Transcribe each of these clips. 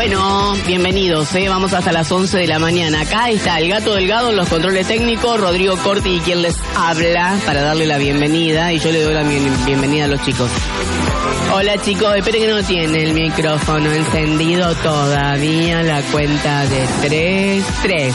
Bueno, bienvenidos, vamos hasta las 11 de la mañana. Acá está el Gato Delgado en los controles técnicos, Rodrigo Corti y quien les habla para darle la bienvenida, y yo le doy la bienvenida a los chicos. Hola chicos, esperen que no tiene el micrófono encendido todavía, la cuenta de 3.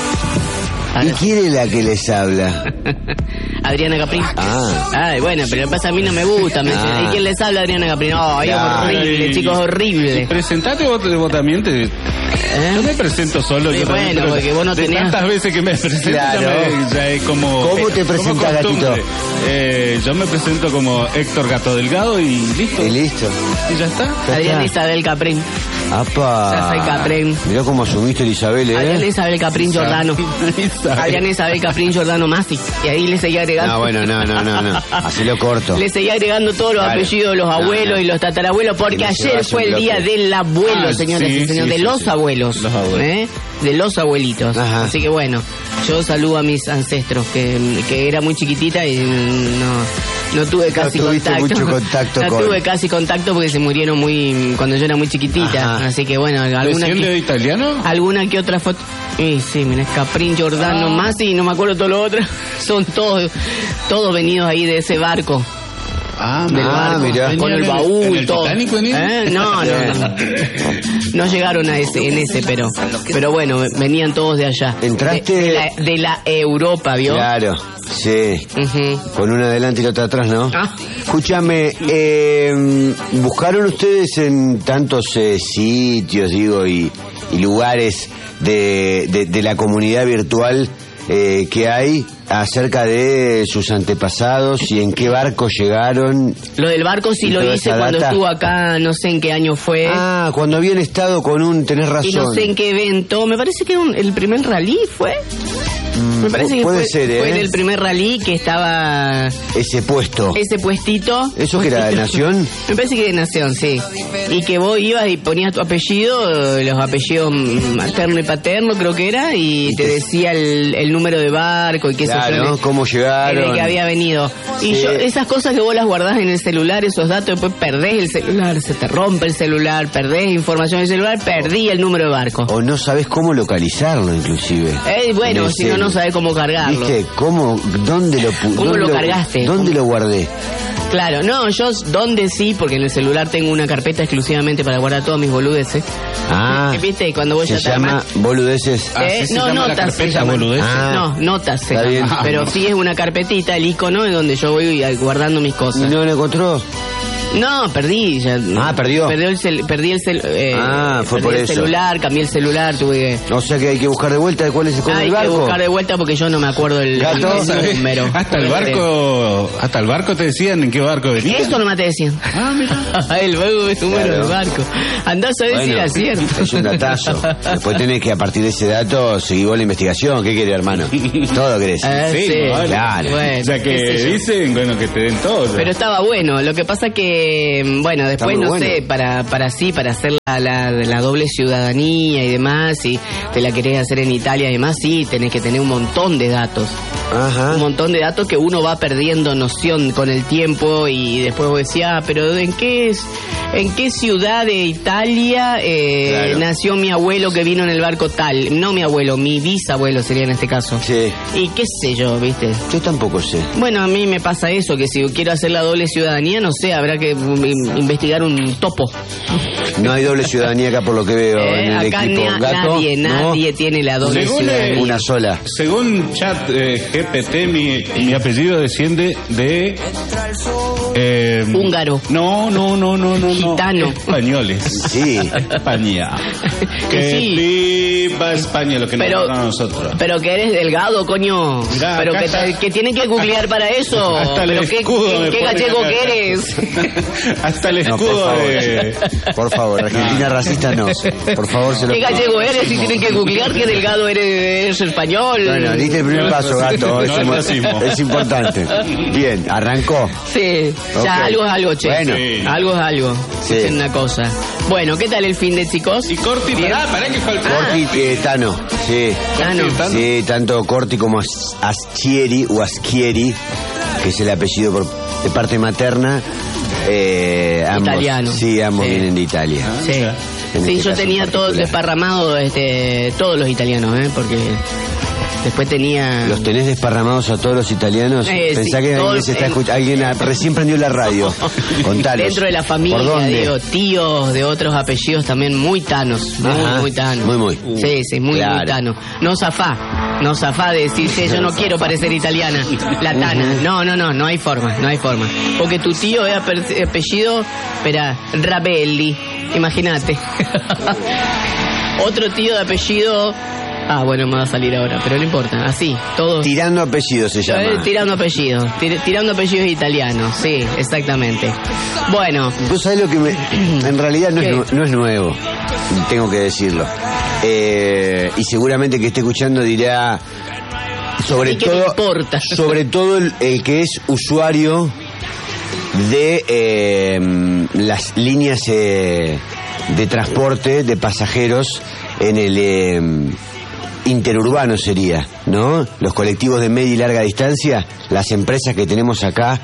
¿Y quién es la que les habla? Adriana Caprín. Ay, bueno, pero pasa a mí no me gusta. ¿Y quién les habla? Adriana Caprín. Ay, es horrible, chicos, horrible. Presentate vos también. Yo me presento solo. Sí, yo bueno, porque vos no tenías... tantas veces que me presento, claro. ya es como... ¿Cómo te presentas, Gatito? Yo me presento como Héctor Gato Delgado y listo. Y listo. Y ya está. Adriana Isabel Caprín. ¡Apa! Ya soy Caprín. Mirá cómo asumiste a Isabel, Adriana Isabel Caprín Giordano. Adriana Isabel Caprín Giordano Masi. Y ahí le seguía agregando... No, bueno, no. Así lo corto. Le seguía agregando todos los apellidos de los abuelos y los tatarabuelos, porque ayer fue el día del abuelo, señores y señores, de los abuelos. Los abuelos. De los abuelitos. Ajá. Así que bueno, yo saludo a mis ancestros, que era muy chiquitita y no tuve casi contacto. Mucho contacto no tuve casi contacto porque se murieron cuando yo era muy chiquitita. Ajá. Así que bueno, ¿Desciende italiano? alguna que otra foto. Sí, mira, Caprín, Giordano, Masi, no me acuerdo todo lo otro. Son todos venidos ahí de ese barco. Del barco, mirá. con el baúl, ¿En el todo. Titanic venían? No llegaron en ese, pero bueno, venían todos de allá. ¿Entraste? De la Europa, ¿vio? Claro, sí. Uh-huh. Con una adelante y la otra atrás, ¿no? Escúchame, ¿buscaron ustedes en tantos sitios, digo, y lugares de la comunidad virtual que hay acerca de sus antepasados y en qué barco llegaron? Lo del barco sí lo hice cuando estuvo acá, no sé en qué año fue. Cuando habían estado tenés razón. Y no sé en qué evento, me parece que el primer rally fue. Me parece que puede ser, fue en el primer rally que estaba... Ese puestito. ¿Eso que era de Nación? Me parece que de Nación, sí. Y que vos ibas y ponías tu apellido, los apellidos materno y paterno creo que era, y te decía el número de barco y qué sé yo. ¿no? ¿Cómo llegaron? De que había venido. Y yo, esas cosas que vos las guardás en el celular, esos datos, después perdés el celular, se te rompe el celular, perdés información del celular, perdí el número de barco. O no sabés cómo localizarlo, inclusive. Bueno, si no sabés cómo cargarlo. ¿Viste? ¿Dónde lo puse? ¿Cómo lo cargaste? ¿Dónde lo guardé? Claro, no, yo ¿dónde sí? Porque en el celular tengo una carpeta exclusivamente para guardar todos mis boludeces. ¿Viste? Cuando vos ¿Se llama boludeces? No, notas se llama. No, notas se llama. Pero sí es una carpetita, el icono, en donde yo voy guardando mis cosas. ¿Y no lo encontró? No, perdí. ¿Perdió? Perdí el celular, cambié el celular, tuve que... O sea que hay que buscar de vuelta cuál es el barco. Hay que buscar de vuelta porque yo no me acuerdo el número. Hasta el barco te decían en qué barco venía. Eso nomás te decían. Mira. El número del barco. Andás a ver si era cierto. Es un datazo. Después tenés que a partir de ese dato seguir vos la investigación. ¿Qué querés, hermano? Todo querés. Sí, claro. Bueno, o sea que dicen, que te den todo. Pero estaba bueno. Lo que pasa que después no sé, para hacer la doble ciudadanía y demás, si te la querés hacer en Italia y demás, sí, tenés que tener un montón de datos. Ajá. Un montón de datos que uno va perdiendo noción con el tiempo, y después vos decías, pero ¿en qué ciudad de Italia nació mi abuelo que vino en el barco tal? No mi abuelo, mi bisabuelo sería en este caso. Sí. Y qué sé yo, ¿viste? Yo tampoco sé. Bueno, a mí me pasa eso, que si quiero hacer la doble ciudadanía, no sé, habrá que investigar un topo. No hay doble ciudadanía acá por lo que veo en el acá equipo. Una sola. Según Chat GPT, mi apellido desciende de... húngaro. No. Gitano. Españoles. Sí. España. Que sí. viva España, lo que nos toca a nosotros. Pero que eres delgado, coño. Mirá, pero que tienen que googlear para eso. Hasta pero el escudo ¿qué gallego que eres? Hasta el escudo Por favor, Argentina racista no. Por favor, se lo... ¿Qué gallego eres? Si tienen que googlear que delgado eres español. Bueno, diste el primer paso, gato. Es importante. Bien, ¿arrancó? Sí, ya algo es algo, che. Bueno. Sí. Algo es algo. Sí. Es una cosa. Bueno, ¿qué tal el fin de, chicos? Y Corti, pará que falta. Corti, Tano. Sí. Tano. Sí, tanto Corti como Aschieri o Aschieri, que es el apellido de parte materna. Ambos, italiano. Sí, ambos Sí. vienen de Italia. Sí. en Sí, este yo caso tenía en todo particular. desparramado, todos los italianos, porque después tenía... ¿Los tenés desparramados a todos los italianos? Pensá sí, que todo alguien, se está el- alguien recién prendió la radio. Contalos. Dentro de la ¿Por familia, dónde? digo, tíos de otros apellidos también muy tanos, Ajá, muy tanos. muy. Sí, muy Claro. tano. No zafá de decir, yo no quiero parecer italiana, la tana. No hay forma. Porque tu tío es apellido, espera, Rabelli, imagínate. Otro tío de apellido... bueno, me va a salir ahora, pero no importa, así, todos... Tirando apellidos se llama. Tirando apellidos, tirando apellidos italianos, sí, exactamente. Bueno, Vos sabés lo que en realidad no ¿Qué? no es nuevo, tengo que decirlo. Y seguramente que esté escuchando dirá, sobre ¿Y qué me todo, importa? sobre todo el que es usuario de las líneas de transporte de pasajeros en el interurbano sería, ¿no? Los colectivos de media y larga distancia, las empresas que tenemos acá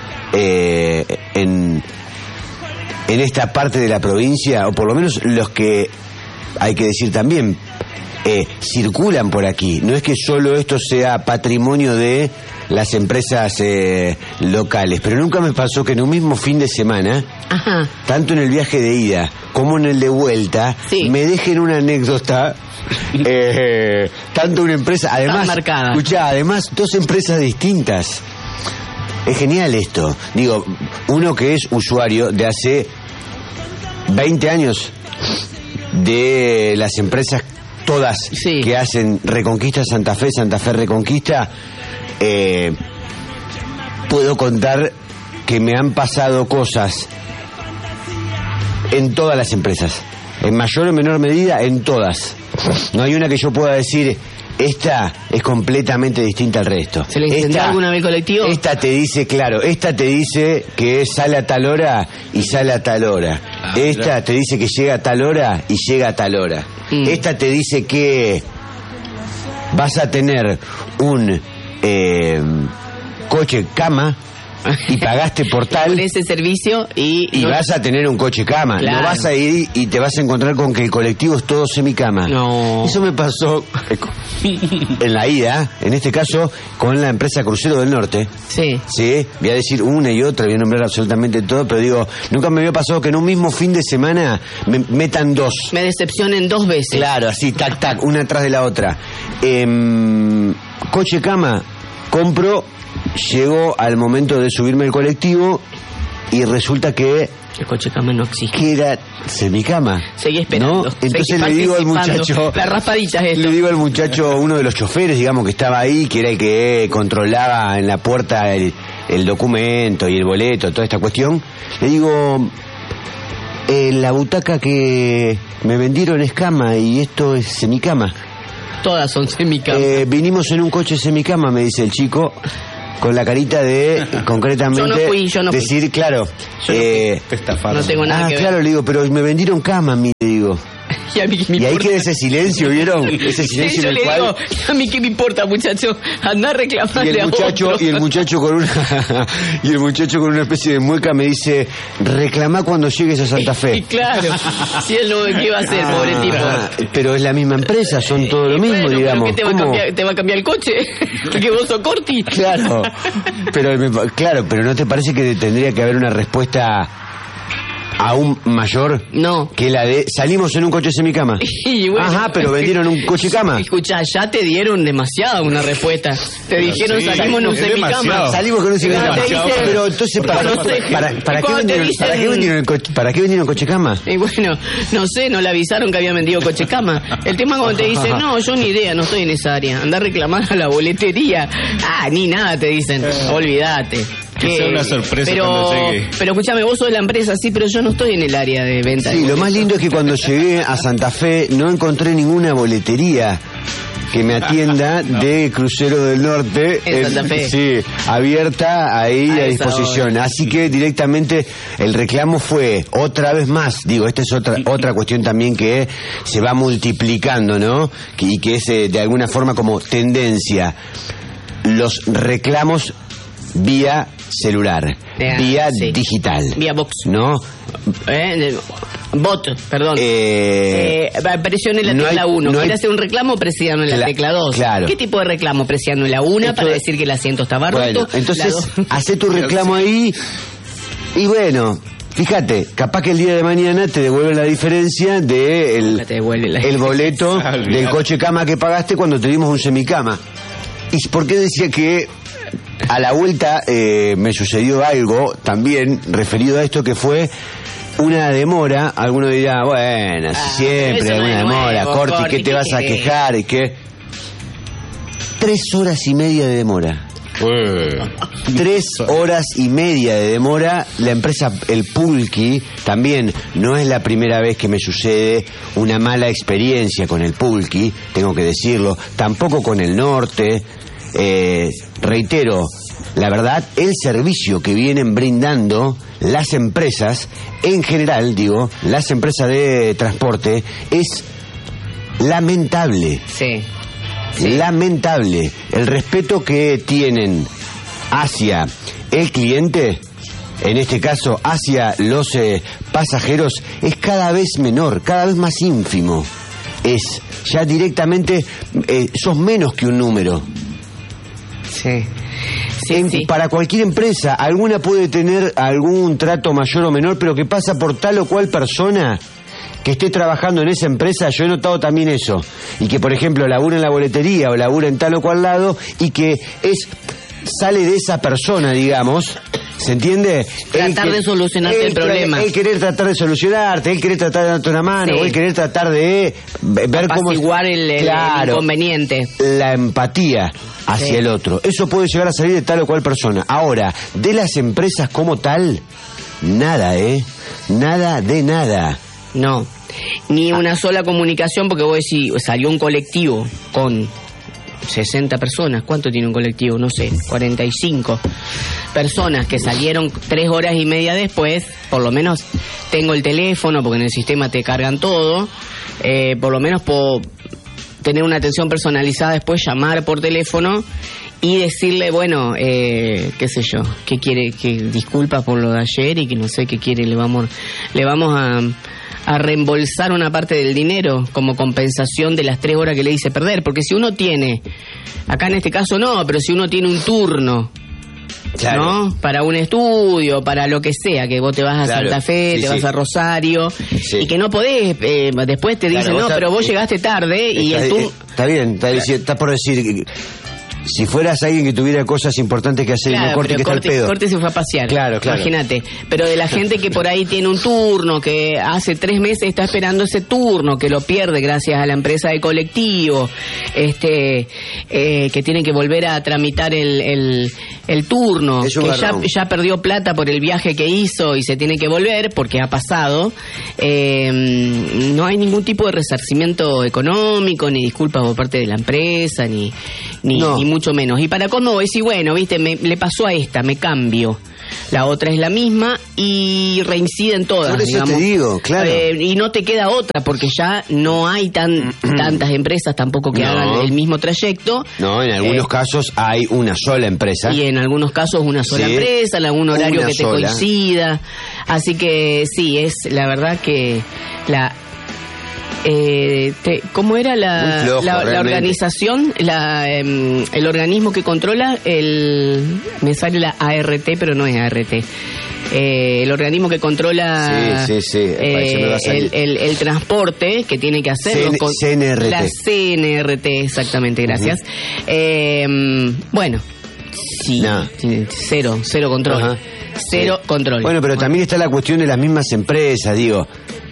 en esta parte de la provincia, o por lo menos los que, hay que decir también, circulan por aquí. No es que solo esto sea patrimonio de las empresas locales, pero nunca me pasó que en un mismo fin de semana, ajá, tanto en el viaje de ida como en el de vuelta, sí, me dejen una anécdota. Tanto una empresa, además, marcada. escuchá, además dos empresas distintas. Es genial esto. Digo, uno que es usuario de hace 20 años de las empresas todas sí, que hacen Reconquista Santa Fe Reconquista, puedo contar que me han pasado cosas en todas las empresas, en mayor o menor medida en todas. No hay una que yo pueda decir, esta es completamente distinta al resto. ¿Se le incendió alguna vez el colectivo? Esta te dice, claro, esta te dice que sale a tal hora y sale a tal hora. Esta te dice que llega a tal hora y llega a tal hora. Esta te dice que vas a tener un coche cama y pagaste por tal por ese servicio y no, vas a tener un coche cama. Claro. No vas a ir y te vas a encontrar con que el colectivo es todo semicama. No. Eso me pasó en la ida, en este caso con la empresa Crucero del Norte. Sí. Sí, voy a decir una y otra, voy a nombrar absolutamente todo, pero digo, nunca me había pasado que en un mismo fin de semana me metan dos. Me decepcionen 2 veces. Claro, así, tac, tac, una atrás de la otra. Coche cama, compro, llego al momento de subirme al colectivo y resulta que El coche cama no existe. era semicama. Seguí esperando. ¿no? Entonces le digo al muchacho, La raspadita es esto. le digo al muchacho, uno de los choferes, digamos, que estaba ahí, que era el que controlaba en la puerta el documento y el boleto, toda esta cuestión, le digo, la butaca que me vendieron es cama y esto es semicama. Todas son semicama. Vinimos en un coche semicama, me dice el chico, con la carita de, concretamente, Yo no fui. decir, claro, Te estafaron. No tengo nada que ver. claro, le digo, pero me vendieron cama, le digo. Y a mí qué me Y ahí importa. queda ese silencio, ¿vieron? Ese Sí, silencio yo en le el cual... digo, a mí qué me importa, muchacho, andá a reclamarle Y el muchacho con una y el muchacho con una especie de mueca me dice, reclamá cuando llegues a Santa Y Fe. claro, si él no, ¿qué va a hacer, pobre tipo? Pero es la misma empresa, son todo lo Y mismo, bueno, digamos. ¿pero qué ¿Cómo? te va a cambiar el coche? ¿Que vos sos Corti? Claro, pero ¿no te parece que tendría que haber una respuesta aún mayor No. que la de salimos en un coche semicama? Y bueno, Ajá, pero vendieron un coche cama. Escuchá, ya te dieron demasiada una respuesta. Te dijeron sí, salimos en un es semicama. demasiado. Salimos con un semicama. Te dicen- Pero entonces, Cuando te- ¿para qué cuando te vendieron dicen- ¿para qué vendieron coche cama? Y bueno, no sé, no le avisaron que habían vendido coche cama. El tema es cuando te dicen, no, yo ni idea, no estoy en esa área. Andá a reclamar a la boletería. Ni nada te dicen, olvídate. Que sea una sorpresa cuando llegue. Pero escúchame, vos sos de la empresa, sí, pero yo no estoy en el área de venta. Sí, de lo más lindo es que cuando llegué a Santa Fe no encontré ninguna boletería que me atienda de Crucero del Norte. En Santa Fe. Sí, abierta ahí A a esa disposición. hora. Así que directamente el reclamo fue otra vez más. Digo, esta es otra cuestión también que se va multiplicando, ¿no? Y que es de alguna forma como tendencia. Los reclamos vía celular, vía sí. digital. Vía box. ¿No? Bot, perdón. Presione la tecla 1. ¿Quiere hacer un reclamo? Presione la tecla 2. Claro. ¿Qué tipo de reclamo? Presione la 1 para decir que el asiento estaba roto. Entonces, hacé tu reclamo ahí y bueno, fíjate, capaz que el día de mañana te devuelve la diferencia de el boleto del coche cama que pagaste cuando te dimos un semicama. ¿Y por qué decía que a la vuelta me sucedió algo también referido a esto, que fue una demora? Alguno dirá, bueno, siempre hay una demora, Corti, ¿qué te vas a quejar? ¿Y qué? 3 horas y media de demora. 3 horas y media de demora. La empresa El Pulqui, también no es la primera vez que me sucede una mala experiencia con El Pulqui, tengo que decirlo, tampoco con el norte. Reitero, la verdad, el servicio que vienen brindando las empresas, en general, digo, las empresas de transporte, es lamentable. Sí. Lamentable. El respeto que tienen hacia el cliente, en este caso hacia los pasajeros, es cada vez menor, cada vez más ínfimo. Es ya directamente, sos menos que un número. Sí. Para cualquier empresa, alguna puede tener algún trato mayor o menor, pero que pasa por tal o cual persona que esté trabajando en esa empresa. Yo he notado también eso, y que por ejemplo labura en la boletería o labura en tal o cual lado, y que sale de esa persona, digamos, ¿se entiende? Tratar de solucionarte el problema. El querer tratar de solucionarte, el querer tratar de darte una mano, o el querer tratar de ver cómo apaciguar el inconveniente. La empatía hacia el otro. Eso puede llegar a salir de tal o cual persona. Ahora, de las empresas como tal, nada, nada de nada. No, ni una sola comunicación, porque vos decís, salió un colectivo con 60 personas. ¿Cuánto tiene un colectivo? No sé, 45 personas que salieron 3 horas y media después. Por lo menos tengo el teléfono, porque en el sistema te cargan todo. Por lo menos puedo tener una atención personalizada después, llamar por teléfono y decirle, bueno, qué sé yo, que quiere, que disculpa por lo de ayer y que no sé qué quiere, le vamos a reembolsar una parte del dinero como compensación de las 3 horas que le hice perder. Porque si uno tiene, acá en este caso no, pero si uno tiene un turno, claro, ¿no? Para un estudio, para lo que sea, que vos te vas a Santa Fe, te vas a Rosario, y que no podés, después te dicen, no, pero vos llegaste tarde y el turno... Está bien, está por decir... Si fueras alguien que tuviera cosas importantes que hacer, claro, y no Corti, que está el pedo. Corti se fue a pasear. Claro. Imagínate. Pero de la gente que por ahí tiene un turno, que hace 3 meses está esperando ese turno, que lo pierde gracias a la empresa de colectivo, que tiene que volver a tramitar el turno, que ya perdió plata por el viaje que hizo y se tiene que volver porque ha pasado. No hay ningún tipo de resarcimiento económico, ni disculpas por parte de la empresa, ni mucho menos. Y para cómo decir, bueno, viste, le pasó a esta, me cambio. La otra es la misma y reinciden todas. Por eso digamos. te digo, claro. Y no te queda otra, porque ya no hay tantas empresas tampoco que hagan el mismo trayecto. No, en algunos casos hay una sola empresa. Y en algunos casos una sola empresa, en algún horario que te coincida. Así que sí, es la verdad que ¿cómo era la organización? El organismo que controla me sale la ART, pero no es ART. El organismo que controla el transporte, que tiene que hacerlo con CNRT. La CNRT, exactamente, gracias. Bueno, sí, cero control. Ajá. Cero control. Bueno, pero también está la cuestión de las mismas empresas, digo.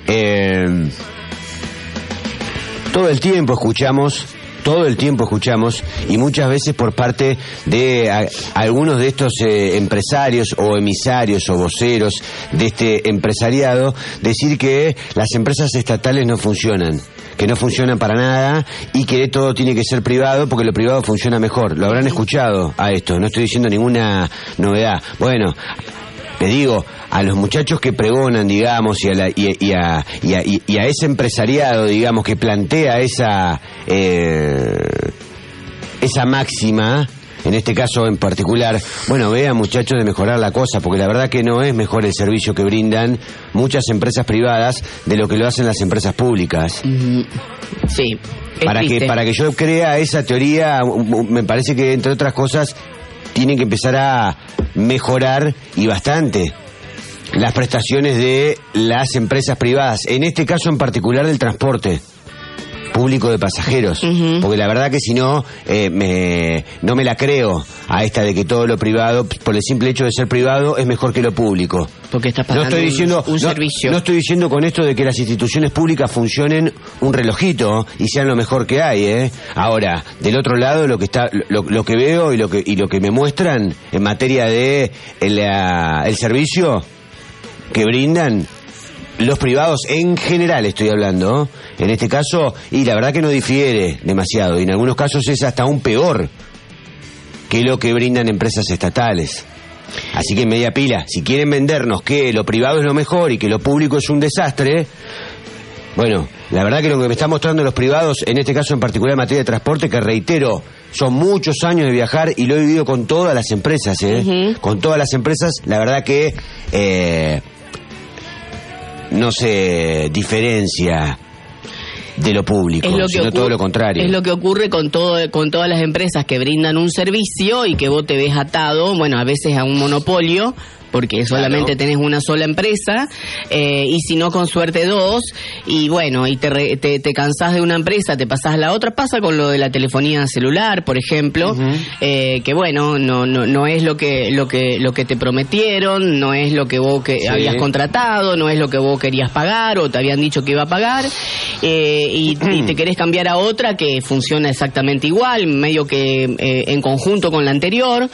Todo el tiempo escuchamos, y muchas veces por parte de algunos de estos empresarios o emisarios o voceros de este empresariado, decir que las empresas estatales no funcionan, que no funcionan para nada y que todo tiene que ser privado porque lo privado funciona mejor. Lo habrán escuchado a esto, no estoy diciendo ninguna novedad. Bueno, te digo, a los muchachos que pregonan, digamos, y a ese empresariado, digamos, que plantea esa máxima, en este caso en particular, bueno, vean muchachos de mejorar la cosa, porque la verdad que no es mejor el servicio que brindan muchas empresas privadas de lo que lo hacen las empresas públicas. Sí. Para que yo crea esa teoría, me parece que entre otras cosas tienen que empezar a mejorar y bastante las prestaciones de las empresas privadas, en este caso en particular del transporte público de pasajeros, porque la verdad que si no, no me la creo a esta de que todo lo privado, por el simple hecho de ser privado, es mejor que lo público. Porque estás pagando un servicio. No estoy diciendo con esto de que las instituciones públicas funcionen un relojito y sean lo mejor que hay, Ahora, del otro lado, lo que veo y lo que me muestran en materia de el servicio que brindan los privados en general, estoy hablando, en este caso, y la verdad que no difiere demasiado, y en algunos casos es hasta aún peor que lo que brindan empresas estatales. Así que media pila, si quieren vendernos que lo privado es lo mejor y que lo público es un desastre, bueno, la verdad que lo que me están mostrando los privados, en este caso en particular en materia de transporte, que reitero, son muchos años de viajar y lo he vivido con todas las empresas, con todas las empresas, la verdad que no se diferencia de lo público, sino todo lo contrario. Es lo que ocurre con todas las empresas que brindan un servicio y que vos te ves atado, bueno, a veces a un monopolio, porque solamente tenés una sola empresa, y si no, con suerte dos, y bueno, y te cansás de una empresa, te pasás a la otra. Pasa con lo de la telefonía celular, por ejemplo, que bueno, no es lo que te prometieron, no es lo que vos habías contratado, no es lo que vos querías pagar o te habían dicho que iba a pagar, y te querés cambiar a otra que funciona exactamente igual, medio que en conjunto con la anterior,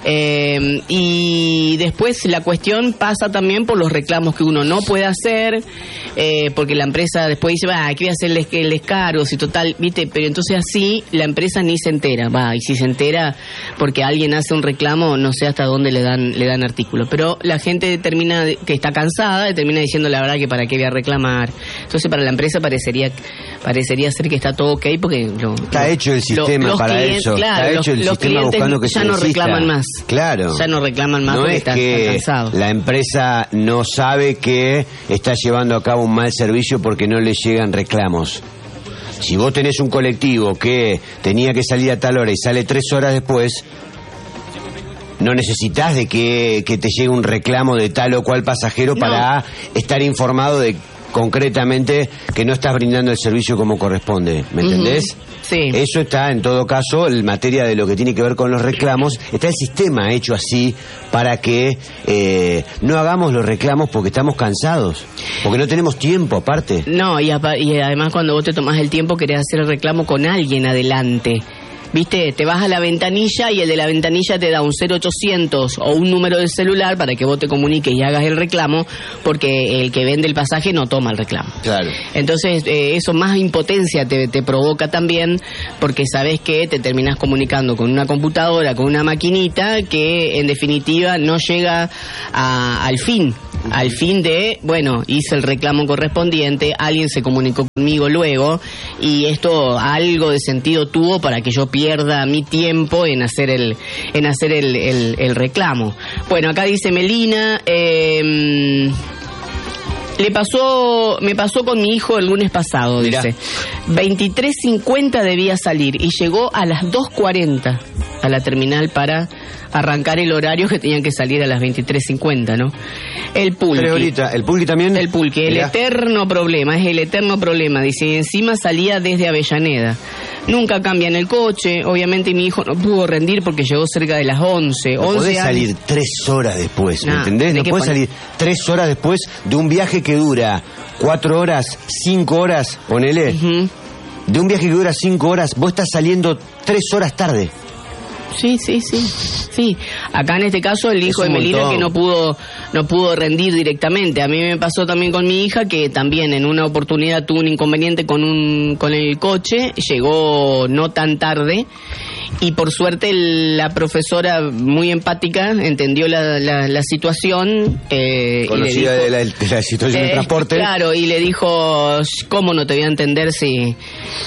y después la cuestión pasa también por los reclamos que uno no puede hacer, porque la empresa después dice, aquí voy a hacer el descargo, si total, ¿viste? Pero entonces así la empresa ni se entera, y si se entera porque alguien hace un reclamo, no sé hasta dónde le dan artículo. Pero la gente que está cansada, termina diciendo la verdad que para qué voy a reclamar. Entonces para la empresa parecería ser que está todo ok, porque está hecho el sistema para clientes, eso. Claro, está hecho el sistema buscando que ya no reclaman más. Claro. Ya no reclaman más, no porque es que cansados. La empresa no sabe que está llevando a cabo un mal servicio porque no le llegan reclamos. Si vos tenés un colectivo que tenía que salir a tal hora y sale 3 horas después, no necesitas de que te llegue un reclamo de tal o cual pasajero para estar informado de concretamente que no estás brindando el servicio como corresponde, ¿me entendés? Sí. Eso está, en todo caso, en materia de lo que tiene que ver con los reclamos, está el sistema hecho así para que no hagamos los reclamos porque estamos cansados, porque no tenemos tiempo aparte. No, y además cuando vos te tomás el tiempo querés hacer el reclamo con alguien adelante. ¿Viste? Te vas a la ventanilla y el de la ventanilla te da un 0800 o un número de celular para que vos te comuniques y hagas el reclamo, porque el que vende el pasaje no toma el reclamo. Claro. Entonces, eso más impotencia te provoca también, porque sabés que te terminás comunicando con una computadora, con una maquinita que en definitiva no llega al fin de, bueno, hice el reclamo correspondiente, alguien se comunicó conmigo luego y esto algo de sentido tuvo para que yo pierda mi tiempo en hacer el reclamo. Bueno, acá dice Melina, me pasó con mi hijo el lunes pasado, Mirá. dice. 23:50 debía salir y llegó a las 2:40 a la terminal para arrancar el horario que tenían que salir a las 23:50, ¿no? El Pulqui. ¿El Pulqui también? El Pulqui, es el eterno problema, dice, y encima salía desde Avellaneda. Nunca cambian el coche, obviamente mi hijo no pudo rendir porque llegó cerca de las 11. No podés salir 3 horas después, ¿me entendés? No podés salir 3 horas después de un viaje que dura 4 horas, 5 horas, ponele. De un viaje que dura 5 horas, vos estás saliendo 3 horas tarde. Sí. Acá en este caso el hijo de Melina que no pudo rendir directamente. A mí me pasó también con mi hija, que también en una oportunidad tuvo un inconveniente con el coche, llegó no tan tarde Y por suerte la profesora, muy empática, entendió la situación. Conocida de la situación de transporte. Claro, y le dijo, ¿cómo no te voy a entender si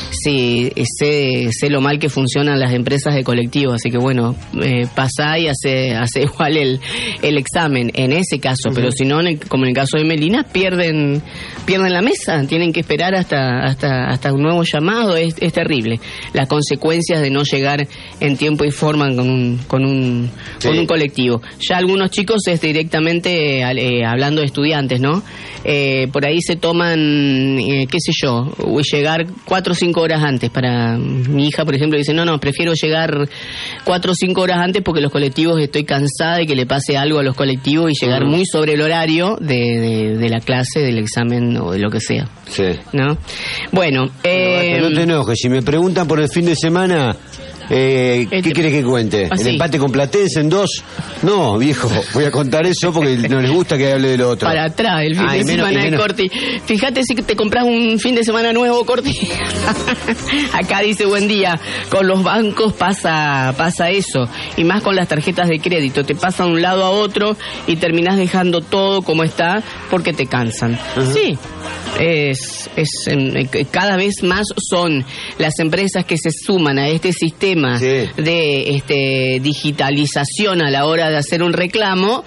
sé lo mal que funcionan las empresas de colectivo? Así que bueno, pasá y hace igual el examen, en ese caso. Pero si no, como en el caso de Melina, pierden la mesa, tienen que esperar hasta un nuevo llamado. Es terrible las consecuencias de no llegar en tiempo y forma con un colectivo. Ya algunos chicos es directamente hablando de estudiantes, ¿no? Por ahí se toman, qué sé yo, llegar 4 o 5 horas antes. Para mi hija, por ejemplo, dice, no, prefiero llegar 4 o 5 horas antes porque los colectivos, estoy cansada de que le pase algo a los colectivos y llegar muy sobre el horario de la clase, del examen o de lo que sea. Sí. ¿No? Bueno, no te enojes, si me preguntan por el fin de semana, ¿qué querés que cuente? ¿El empate con Platense en 2? No, viejo, voy a contar eso porque no les gusta que hable de lo otro. Para atrás, el fin de semana de Corti. Fíjate si te compras un fin de semana nuevo, Corti. Acá dice, buen día, con los bancos pasa eso, y más con las tarjetas de crédito, te pasa de un lado a otro y terminás dejando todo como está porque te cansan. Sí. Cada vez más son las empresas que se suman a este sistema de digitalización a la hora de hacer un reclamo,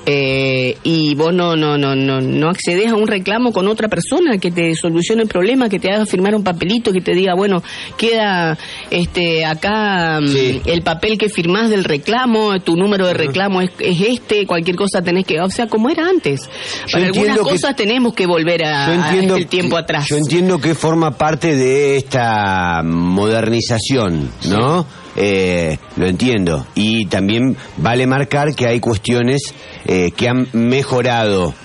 y vos no accedes a un reclamo con otra persona que te solucione el problema, que te haga firmar un papelito que te diga, bueno, queda acá el papel que firmás del reclamo, tu número de reclamo es cualquier cosa tenés que, o sea, como era antes. Para algunas cosas tenemos que volver a el tiempo atrás. Yo entiendo que forma parte de esta modernización, ¿no? Lo entiendo. Y también vale marcar que hay cuestiones que han mejorado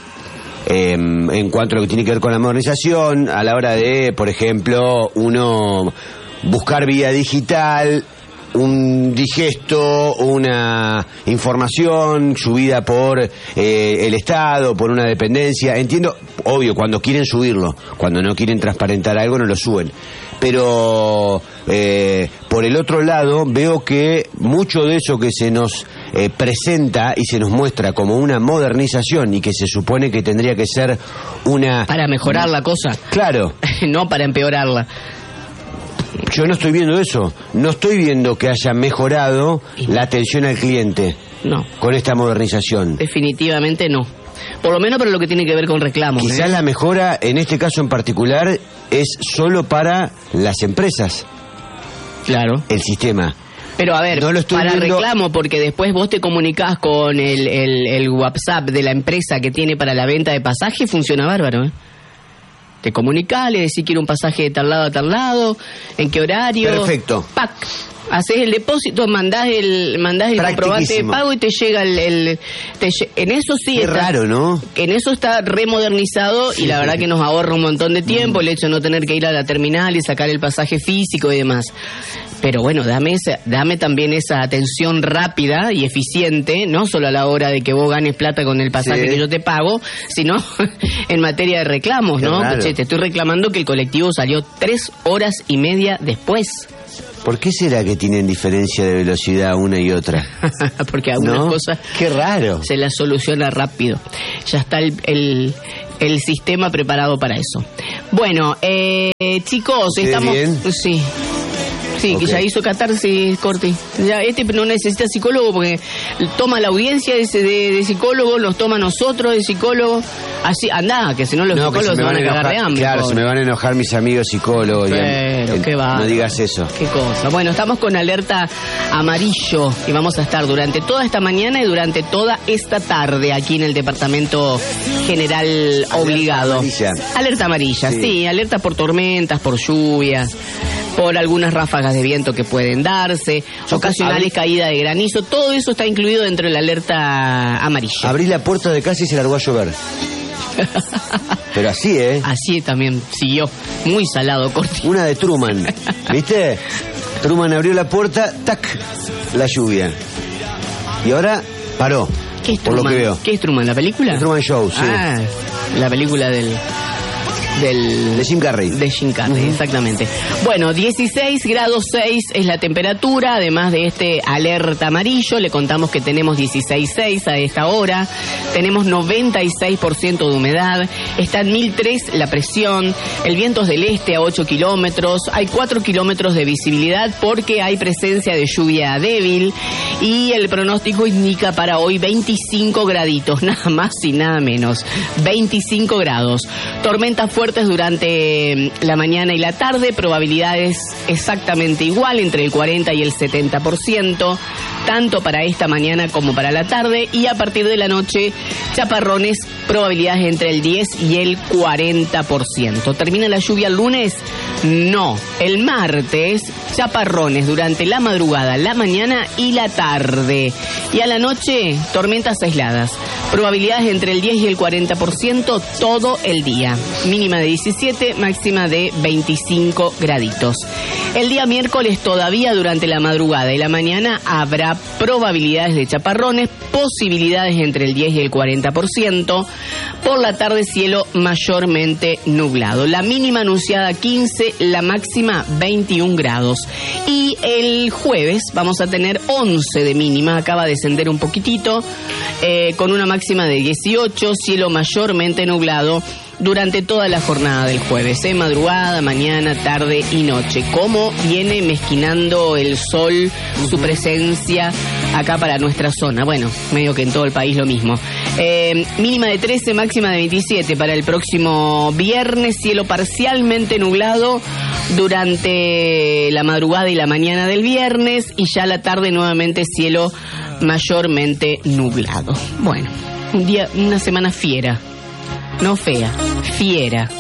en cuanto a lo que tiene que ver con la modernización, a la hora de, por ejemplo, uno buscar vía digital un digesto, una información subida por el Estado, por una dependencia. Entiendo, obvio, cuando quieren subirlo, cuando no quieren transparentar algo no lo suben. Pero por el otro lado veo que mucho de eso que se nos presenta y se nos muestra como una modernización y que se supone que tendría que ser una... Para mejorar la cosa. Claro. No para empeorarla. Yo no estoy viendo eso. No estoy viendo que haya mejorado la atención al cliente. No. Con esta modernización. Definitivamente no. Por lo menos para lo que tiene que ver con reclamos. Quizás la mejora, en este caso en particular, es solo para las empresas. Claro. El sistema. Pero a ver, no para reclamo, porque después vos te comunicás con el WhatsApp de la empresa que tiene para la venta de pasaje, funciona bárbaro, ¿eh? Te comunicás, le decís quiero un pasaje de tal lado a tal lado, en qué horario. Perfecto. ¡Pac! Haces el depósito, mandás el comprobante de pago y te llega en eso sí Qué está raro, ¿no? En eso está remodernizado, sí, y la verdad que nos ahorra un montón de tiempo el hecho de no tener que ir a la terminal y sacar el pasaje físico y demás. Pero bueno, dame también esa atención rápida y eficiente, no solo a la hora de que vos ganes plata con el pasaje que yo te pago, sino en materia de reclamos, ¿no? Che, te estoy reclamando que el colectivo salió 3 horas y media después. ¿Por qué será que tienen diferencia de velocidad una y otra? Porque algunas cosas... ¡Qué raro! Se las soluciona rápido. Ya está el sistema preparado para eso. Bueno, chicos, estamos... Bien? Sí. Sí, okay. Que ya hizo catarsis, Corti. Ya no necesita psicólogo porque toma la audiencia de psicólogo, nos toma a nosotros de psicólogo. Así, andá, que si no los psicólogos se van a cagar de hambre. Claro, se me van a enojar mis amigos psicólogos. Pero, qué va. No digas eso. Qué cosa. Bueno, estamos con alerta amarillo y vamos a estar durante toda esta mañana y durante toda esta tarde aquí en el Departamento General Obligado. Alerta amarilla, sí, alerta por tormentas, por lluvias, por algunas ráfagas de viento que pueden darse, ocasionales caídas de granizo, todo eso está incluido dentro de la alerta amarilla. Abrí la puerta de casa y se largó a llover. Pero así, Así también siguió, muy salado, Corti. Una de Truman, ¿viste? Truman abrió la puerta, tac, la lluvia. Y ahora paró. ¿Qué es Truman? Por lo que veo. ¿Qué es Truman, la película? Truman Show, sí. Ah, la película del De Jim Carrey. De Jim Carrey, exactamente. Bueno, 16 grados 6 es la temperatura, además de este alerta amarillo, le contamos que tenemos 16,6 a esta hora, tenemos 96% de humedad, está en 1003 la presión, el viento es del este a 8 kilómetros, hay 4 kilómetros de visibilidad porque hay presencia de lluvia débil y el pronóstico indica para hoy 25 graditos, nada más y nada menos, 25 grados. Tormentas fuertes durante la mañana y la tarde, probabilidades exactamente igual, entre el 40 y el 70%, tanto para esta mañana como para la tarde, y a partir de la noche, chaparrones, probabilidades entre el 10 y el 40%. ¿Termina la lluvia el lunes? No. El martes, chaparrones durante la madrugada, la mañana y la tarde. Y a la noche, tormentas aisladas. Probabilidades entre el 10 y el 40% todo el día. Mínima de 17, máxima de 25 graditos. El día miércoles todavía durante la madrugada y la mañana habrá probabilidades de chaparrones, posibilidades entre el 10 y el 40%. Por la tarde cielo mayormente nublado. La mínima anunciada 15, la máxima 21 grados. Y el jueves vamos a tener 11 de mínima, acaba de descender un poquitito, con una máxima de 18, cielo mayormente nublado durante toda la jornada del jueves, madrugada, mañana, tarde y noche. ¿Cómo viene mezquinando el sol su presencia acá para nuestra zona? Bueno, medio que en todo el país lo mismo. Mínima de 13, máxima de 27 para el próximo viernes, cielo parcialmente nublado durante la madrugada y la mañana del viernes, y ya la tarde nuevamente cielo mayormente nublado. Bueno, una semana fiera. No fea, fiera.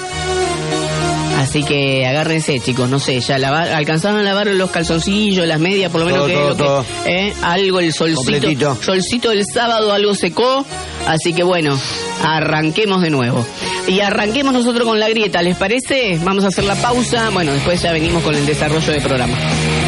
Así que agárrense, chicos, no sé, ya alcanzaron a lavar los calzoncillos, las medias, por lo menos todo. Algo, el solcito del sábado algo secó, así que bueno, arranquemos de nuevo. Y arranquemos nosotros con la grieta, ¿les parece? Vamos a hacer la pausa, bueno, después ya venimos con el desarrollo del programa.